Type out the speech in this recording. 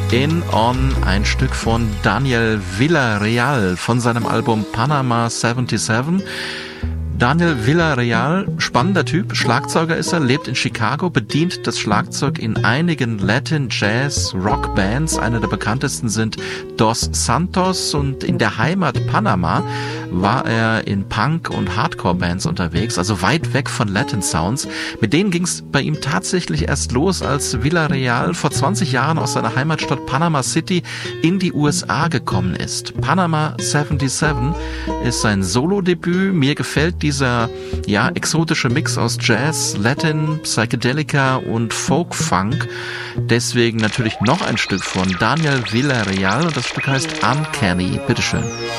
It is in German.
In On, ein Stück von Daniel Villarreal von seinem Album Panama 77. Daniel Villarreal, spannender Typ, Schlagzeuger ist er, lebt in Chicago, bedient das Schlagzeug in einigen Latin, Jazz, Rock Bands. Eine der bekanntesten sind Dos Santos, und in der Heimat Panama war er in Punk- und Hardcore-Bands unterwegs, also weit weg von Latin Sounds. Mit denen ging es bei ihm tatsächlich erst los, als Villarreal vor 20 Jahren aus seiner Heimatstadt Panama City in die USA gekommen ist. Panama 77 ist sein Solo-Debüt. Mir gefällt dieser exotische Mix aus Jazz, Latin, Psychedelika und Folk-Funk. Deswegen natürlich noch ein Stück von Daniel Villarreal, und das Stück heißt Uncanny. Bitteschön.